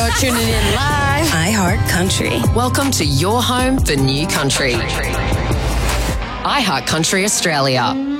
You're tuning in live. iHeart Country. Welcome to your home for new country. iHeart Country Australia.